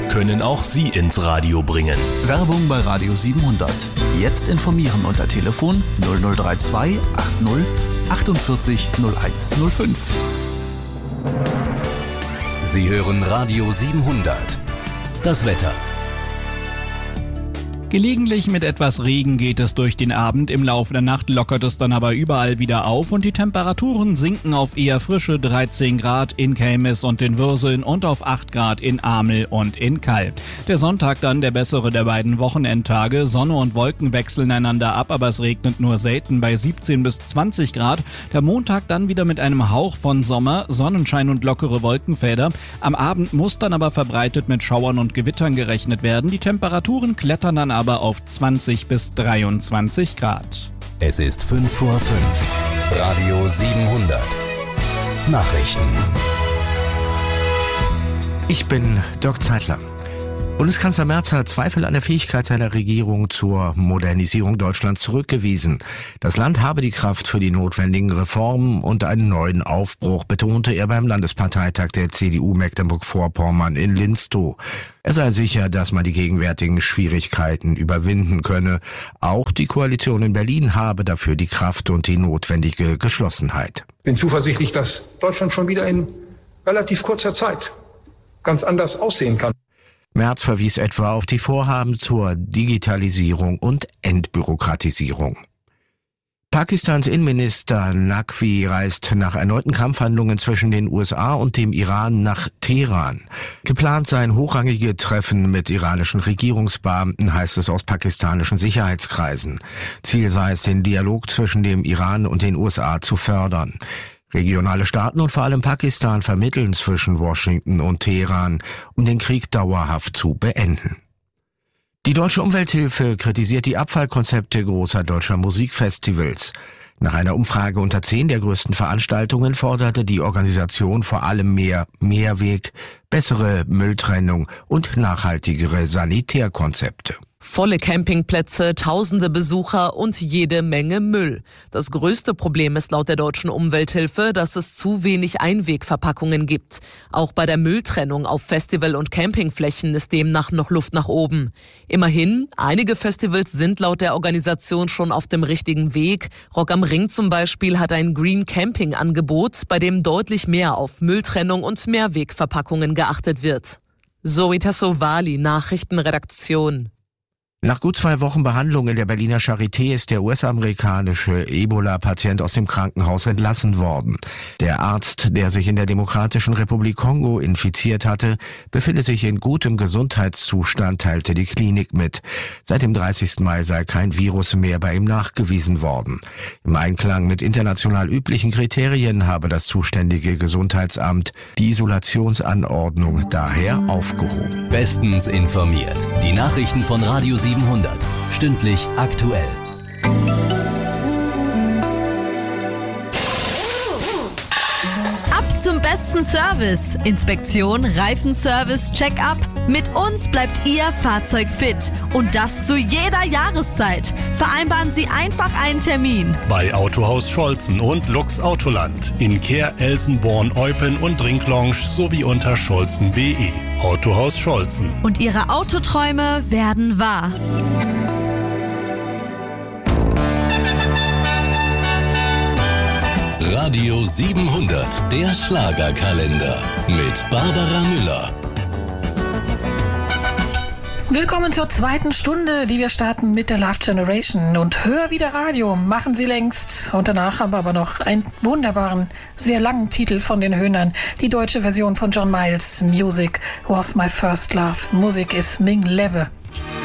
können auch Sie ins Radio bringen. Werbung bei Radio 700. Jetzt informieren unter Telefon 0032 80 48 0105. Sie hören Radio 700. Das Wetter. Gelegentlich mit etwas Regen geht es durch den Abend. Im Laufe der Nacht lockert es dann aber überall wieder auf und die Temperaturen sinken auf eher frische 13 Grad in Kelmis und in Würseln und auf 8 Grad in Amel und in Kall. Der Sonntag dann der bessere der beiden Wochenendtage. Sonne und Wolken wechseln einander ab, aber es regnet nur selten bei 17 bis 20 Grad. Der Montag dann wieder mit einem Hauch von Sommer, Sonnenschein und lockere Wolkenfelder. Am Abend muss dann aber verbreitet mit Schauern und Gewittern gerechnet werden. Die Temperaturen klettern dann aber auf 20 bis 23 Grad. Es ist 5 vor 5. Radio 700. Nachrichten. Ich bin Dirk Zeitler. Bundeskanzler Merz hat Zweifel an der Fähigkeit seiner Regierung zur Modernisierung Deutschlands zurückgewiesen. Das Land habe die Kraft für die notwendigen Reformen und einen neuen Aufbruch, betonte er beim Landesparteitag der CDU Mecklenburg-Vorpommern in Linstow. Er sei sicher, dass man die gegenwärtigen Schwierigkeiten überwinden könne. Auch die Koalition in Berlin habe dafür die Kraft und die notwendige Geschlossenheit. Ich bin zuversichtlich, dass Deutschland schon wieder in relativ kurzer Zeit ganz anders aussehen kann. Merz verwies etwa auf die Vorhaben zur Digitalisierung und Entbürokratisierung. Pakistans Innenminister Naqvi reist nach erneuten Kampfhandlungen zwischen den USA und dem Iran nach Teheran. Geplant seien hochrangige Treffen mit iranischen Regierungsbeamten, heißt es aus pakistanischen Sicherheitskreisen. Ziel sei es, den Dialog zwischen dem Iran und den USA zu fördern. Regionale Staaten und vor allem Pakistan vermitteln zwischen Washington und Teheran, um den Krieg dauerhaft zu beenden. Die Deutsche Umwelthilfe kritisiert die Abfallkonzepte großer deutscher Musikfestivals. Nach einer Umfrage unter 10 der größten Veranstaltungen forderte die Organisation vor allem mehr Mehrweg, bessere Mülltrennung und nachhaltigere Sanitärkonzepte. Volle Campingplätze, tausende Besucher und jede Menge Müll. Das größte Problem ist laut der Deutschen Umwelthilfe, dass es zu wenig Einwegverpackungen gibt. Auch bei der Mülltrennung auf Festival- und Campingflächen ist demnach noch Luft nach oben. Immerhin, einige Festivals sind laut der Organisation schon auf dem richtigen Weg. Rock am Ring zum Beispiel hat ein Green Camping Angebot, bei dem deutlich mehr auf Mülltrennung und Mehrwegverpackungen geachtet wird. Zoe Tassovali, Nachrichtenredaktion. Nach gut 2 Wochen Behandlung in der Berliner Charité ist der US-amerikanische Ebola-Patient aus dem Krankenhaus entlassen worden. Der Arzt, der sich in der Demokratischen Republik Kongo infiziert hatte, befinde sich in gutem Gesundheitszustand, teilte die Klinik mit. Seit dem 30. Mai sei kein Virus mehr bei ihm nachgewiesen worden. Im Einklang mit international üblichen Kriterien habe das zuständige Gesundheitsamt die Isolationsanordnung daher aufgehoben. Bestens informiert. Die Nachrichten von Radio 700. Stündlich aktuell. Ab zum besten Service. Inspektion, Reifenservice, Check-up. Mit uns bleibt Ihr Fahrzeug fit. Und das zu jeder Jahreszeit. Vereinbaren Sie einfach einen Termin. Bei Autohaus Scholzen und Lux Autoland. In Kehr, Elsenborn, Eupen und Drinklounge sowie unter scholzen.de. Autohaus Scholzen. Und Ihre Autoträume werden wahr. Radio 700, der Schlagerkalender mit Barbara Müller. Willkommen zur zweiten Stunde, die wir starten mit der Love Generation. Und hör wieder Radio, machen sie längst. Und danach haben wir aber noch einen wunderbaren, sehr langen Titel von den Höhnern. Die deutsche Version von John Miles, Music was my first love. Musik ist Ming Leve.